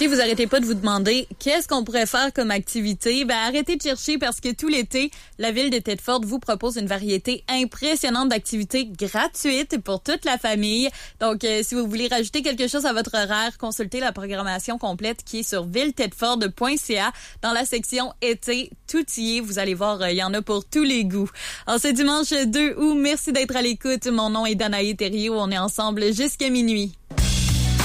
Si vous arrêtez pas de vous demander qu'est-ce qu'on pourrait faire comme activité, arrêtez de chercher parce que tout l'été, la ville de Thetford vous propose une variété impressionnante d'activités gratuites pour toute la famille. Donc, si vous voulez rajouter quelque chose à votre horaire, consultez la programmation complète qui est sur villethetford.ca dans la section été. Tout y est. Vous allez voir, il y en a pour tous les goûts. En ce dimanche 2 août, merci d'être à l'écoute. Mon nom est Danae Thériault. On est ensemble jusqu'à minuit.